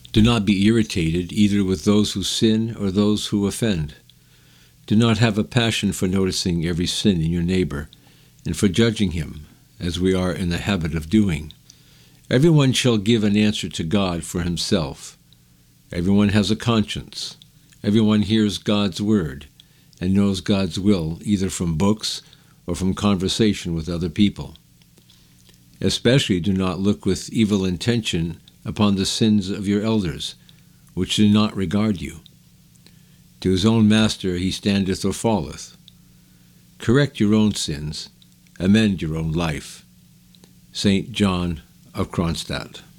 Do not be irritated either with those who sin or those who offend. Do not have a passion for noticing every sin in your neighbor and for judging him, as we are in the habit of doing. Everyone shall give an answer to God for himself. Everyone has a conscience. Everyone hears God's word and knows God's will either from books or from conversation with other people. Especially do not look with evil intention upon the sins of your elders, which do not regard you. To his own master he standeth or falleth. Correct your own sins, amend your own life. St. John of Kronstadt.